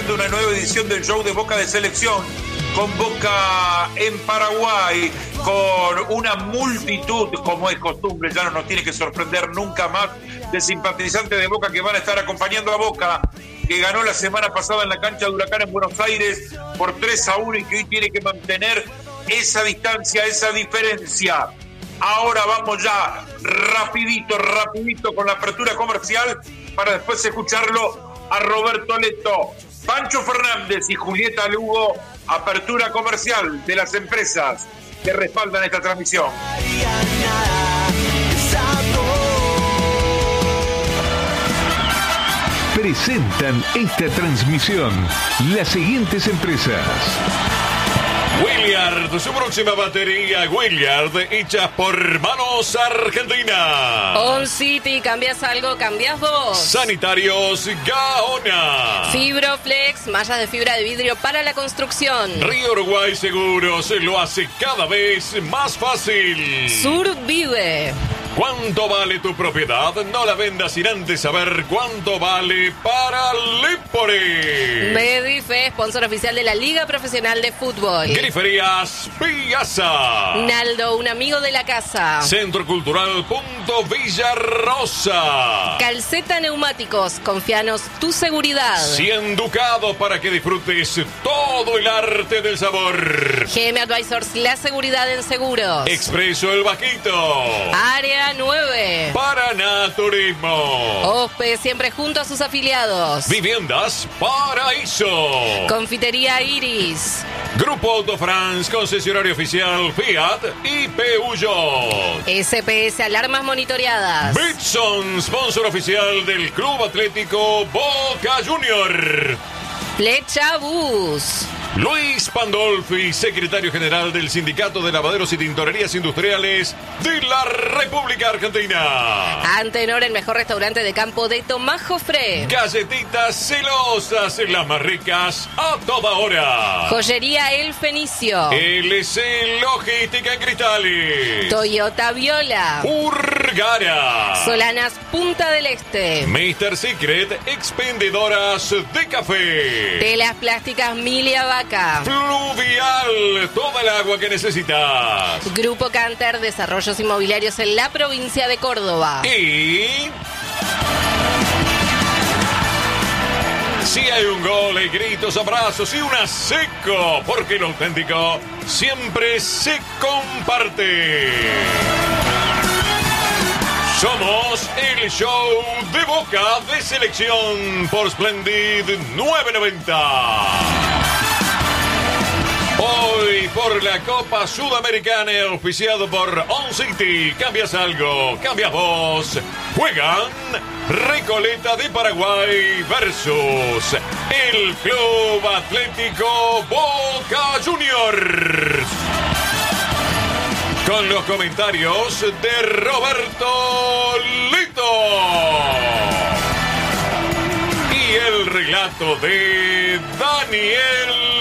arrancando una nueva edición del show de Boca de Selección, con Boca en Paraguay, con una multitud, como es costumbre, ya no nos tiene que sorprender nunca más, de simpatizantes de Boca que van a estar acompañando a Boca, que ganó la semana pasada en la cancha de Huracán en Buenos Aires por 3-1 y que hoy tiene que mantener esa distancia, esa diferencia. Ahora vamos ya rapidito con la apertura comercial para después escucharlo a Roberto Leto, Pancho Fernández y Julieta Lugo. Apertura comercial de las empresas que respaldan esta transmisión. Presentan esta transmisión las siguientes empresas: Williard, su próxima batería Williard, hecha por manos Argentina. On City, ¿cambias algo? ¿Cambias vos? Sanitarios Gaona. Fibroflex, mallas de fibra de vidrio para la construcción. Río Uruguay Seguros lo hace cada vez más fácil. Survive. ¿Cuánto vale tu propiedad? No la vendas sin antes saber cuánto vale para Lipore. Medife, sponsor oficial de la Liga Profesional de Fútbol. Griferías Piazza. Naldo, un amigo de la casa. Centro Cultural Punto Villarosa. Calceta Neumáticos, confianos tu seguridad. 100 ducados para que disfrutes todo el arte del sabor. GM Advisors, la seguridad en seguros. Expreso El Bajito. Área 9. Paraná Turismo. OSPE, siempre junto a sus afiliados. Viviendas Paraíso. Confitería Iris. Grupo Auto France, concesionario oficial Fiat y Peugeot. SPS, alarmas monitoreadas. Bitson, sponsor oficial del Club Atlético Boca Junior. Flecha Bus. Luis Pandolfi, secretario general del Sindicato de Lavaderos y Tintorerías Industriales de la República Argentina. Antenor, el mejor restaurante de campo de Tomás Jofré. Galletitas celosas, las más ricas a toda hora. Joyería El Fenicio. LC Logística en Cristales. Toyota Viola. Urgara. Solanas Punta del Este. Mr. Secret, expendedoras de café. Telas plásticas Milia Vaca. Fluvial, toda el agua que necesitas. Grupo Canter, desarrollos inmobiliarios en la provincia de Córdoba. Y si hay un gol, hay gritos, abrazos y una seco, porque lo auténtico siempre se comparte. Somos el show de Boca de Selección por Splendid 990. Hoy por la Copa Sudamericana, auspiciado por On City. Cambias algo, cambias vos. Juegan Recoleta de Paraguay versus el Club Atlético Boca Juniors. Con los comentarios de Roberto Lito. Y el relato de Daniel